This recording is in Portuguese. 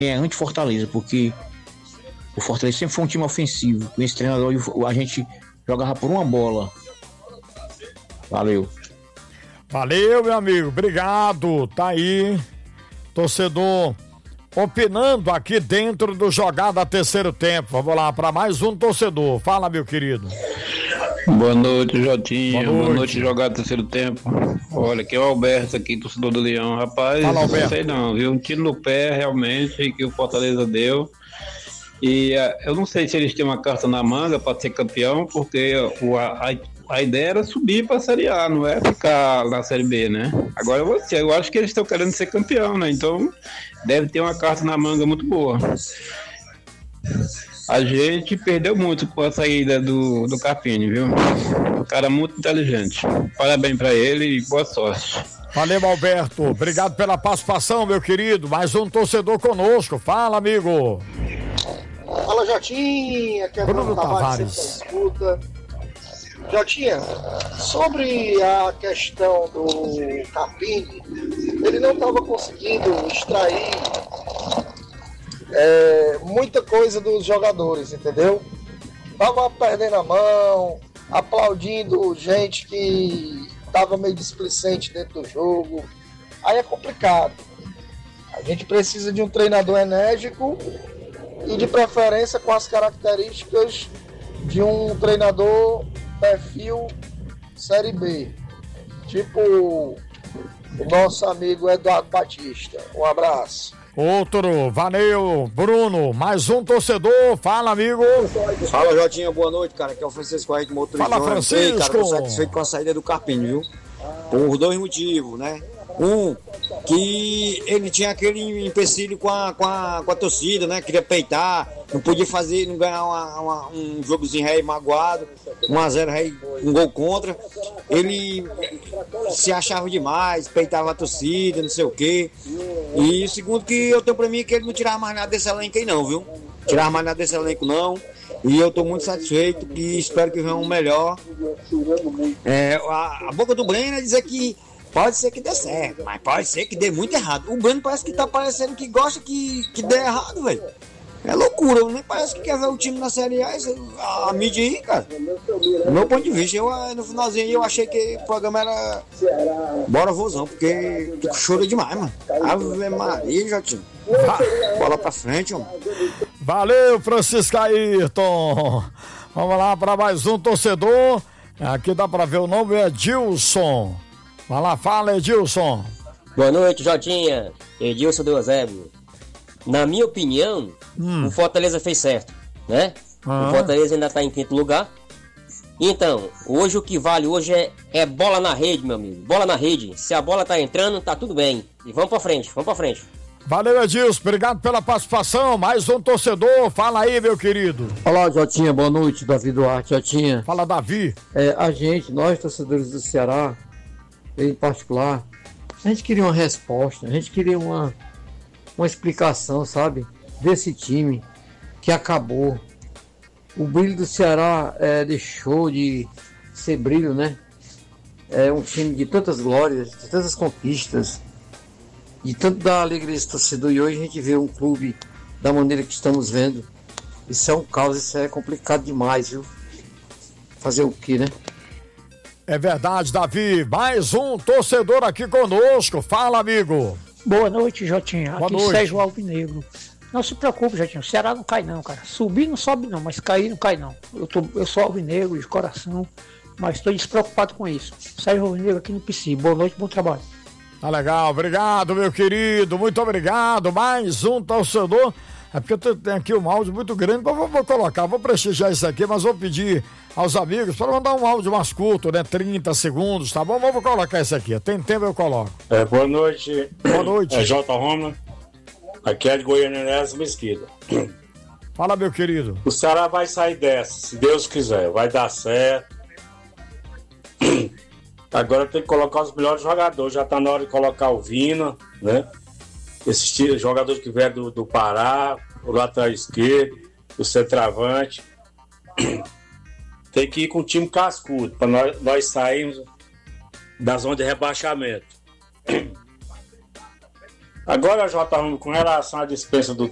é anti-Fortaleza, porque o Fortaleza sempre foi um time ofensivo. Com esse treinador a gente jogava por uma bola. Valeu. Valeu, meu amigo. Obrigado. Tá aí, torcedor, opinando aqui dentro do Jogada Terceiro Tempo. Vamos lá para mais um torcedor. Fala, meu querido. Boa noite, Jotinha. Boa noite, Jogada Terceiro Tempo. Olha, aqui é o Alberto, aqui, torcedor do Leão. Rapaz, Fala, Alberto. Não sei não, viu? Um tiro no pé, realmente, que o Fortaleza deu. E eu não sei se eles têm uma carta na manga para ser campeão, porque a ideia era subir para a Série A, não é ficar na Série B, né? Agora eu acho que eles estão querendo ser campeão, né? Então, deve ter uma carta na manga muito boa. A gente perdeu muito com a saída do Carpini, viu? Um cara muito inteligente. Parabéns para ele e boa sorte. Valeu, Alberto. Obrigado pela participação, meu querido. Mais um torcedor conosco. Fala, amigo. Fala, Jotinha, que é Bruno Bruno Tavares. Sempre escuta. Jotinha, sobre a questão do Carpini, ele não estava conseguindo extrair muita coisa dos jogadores, entendeu? Tava perdendo a mão, aplaudindo gente que tava meio displicente dentro do jogo. Aí é complicado. A gente precisa de um treinador enérgico e de preferência com as características de um treinador perfil Série B, tipo o nosso amigo Eduardo Batista. Um abraço. Outro, valeu, Bruno. Mais um torcedor. Fala, amigo. Fala, Jotinha, boa noite, cara. Aqui é o Francisco Ayrton, motorista. Fala, Francisco. Cara, tô satisfeito com a saída do Carpini, viu? Por dois motivos, né? Um, que ele tinha aquele empecilho com a torcida, né? Queria peitar, não podia fazer, não ganhar um jogozinho rei magoado, 1-0 rei, um gol contra. Ele se achava demais, peitava a torcida, não sei o quê. E o segundo que eu tenho pra mim é que ele não tirava mais nada desse elenco aí não, viu? Tirava mais nada desse elenco não. E eu tô muito satisfeito e espero que venha um melhor. A boca do Breno é dizer que pode ser que dê certo, mas pode ser que dê muito errado. O Breno parece que tá parecendo que gosta que dê errado, velho. É loucura, nem parece que quer ver o time na Série A, a mídia aí, cara. Do meu ponto de vista, no finalzinho eu achei que o programa era bora vozão, porque tu chora demais, mano. Ave Maria, Jotinho. Bola pra frente, mano. Valeu, Francisco Ayrton. Vamos lá para mais um torcedor. Aqui dá pra ver o nome, é Edilson. Vai lá, fala, Edilson. Boa noite, Jotinha. Edilson do Eusébio. Na minha opinião, o Fortaleza fez certo, né? O Fortaleza ainda tá em quinto lugar. Então, hoje o que vale hoje é bola na rede, meu amigo. Bola na rede. Se a bola tá entrando, tá tudo bem. E vamos pra frente, vamos pra frente. Valeu, Edilson. Obrigado pela participação. Mais um torcedor. Fala aí, meu querido. Olá, Jotinha. Boa noite, Davi Duarte. Jotinha. Fala, Davi. Nós torcedores do Ceará, em particular, a gente queria uma resposta, a gente queria uma explicação, sabe, desse time que acabou. O brilho do Ceará deixou de ser brilho, né? É um time de tantas glórias, de tantas conquistas, de tanto da alegria desse torcedor, e hoje a gente vê um clube da maneira que estamos vendo. Isso é um caos, isso é complicado demais, viu? Fazer o quê, né? É verdade, Davi. Mais um torcedor aqui conosco. Fala, amigo. Boa noite, Jotinha. Boa aqui noite. Sérgio Alvinegro. Não se preocupe, Jotinha. O Ceará não cai não, cara. Subir não sobe não, mas cair não cai não. Eu sou alvinegro de coração, mas estou despreocupado com isso. Sérgio Alvinegro aqui no PC. Boa noite, bom trabalho. Tá legal. Obrigado, meu querido. Muito obrigado. Mais um torcedor. É porque eu tenho aqui um áudio muito grande, mas vou colocar, vou prestigiar isso aqui, mas vou pedir aos amigos para mandar um áudio mais curto, né? 30 segundos, tá bom? Vamos colocar isso aqui. Tem tempo, eu coloco. Boa noite. Boa noite. É J. Roma. Aqui é de Goiânia, Mesquita. Fala, meu querido. O Ceará vai sair dessa, se Deus quiser. Vai dar certo. Agora tem que colocar os melhores jogadores. Já tá na hora de colocar o Vina, né? Esses jogadores que vieram do Pará, o lateral esquerdo, o centroavante. Tem que ir com o time cascudo, para nós sairmos da zona de rebaixamento. Agora, J. com relação à dispensa do